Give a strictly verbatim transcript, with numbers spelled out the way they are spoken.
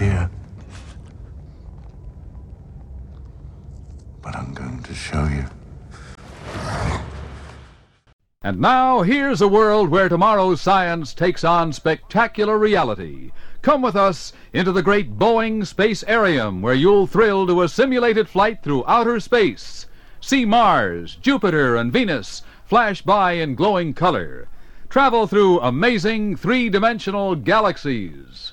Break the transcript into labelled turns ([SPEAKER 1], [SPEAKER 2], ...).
[SPEAKER 1] here. But I'm going to show you.
[SPEAKER 2] And now, here's a world where tomorrow's science takes on spectacular reality. Come with us into the great Boeing Spacearium, where you'll thrill to a simulated flight through outer space. See Mars, Jupiter, and Venus flash by in glowing color. Travel through amazing three-dimensional galaxies.